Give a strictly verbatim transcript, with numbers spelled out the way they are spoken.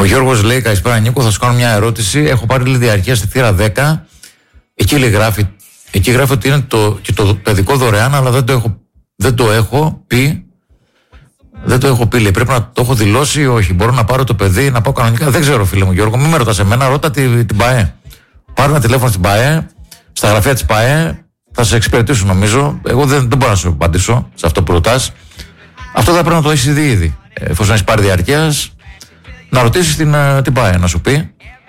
Γιώργος λέει: καλησπέρα Νίκο, θα σου κάνω μια ερώτηση. Έχω πάρει λίγο διαρκεία στη θύρα δέκα. Εκεί λέει, γράφει, εκεί γράφει ότι είναι το, και το παιδικό δωρεάν, αλλά δεν το έχω, δεν το έχω πει. Δεν το έχω πει, λέει. Πρέπει να το έχω δηλώσει ή όχι. Μπορώ να πάρω το παιδί, να πάω κανονικά. Δεν ξέρω, φίλε μου Γιώργο, μην με ρωτάς εμένα, ρώτα την, την ΠΑΕ. Πάρε ένα τηλέφωνο στην ΠΑΕ, στα γραφεία της ΠΑΕ, θα σε εξυπηρετήσουν νομίζω. Εγώ δεν, δεν μπορώ να σου απαντήσω σε αυτό που ρωτάς. Αυτό θα πρέπει να το έχεις δει ήδη. Εφόσον έχεις πάρει διαρκείας, να ρωτήσεις την, την ΠΑΕ να σου πει.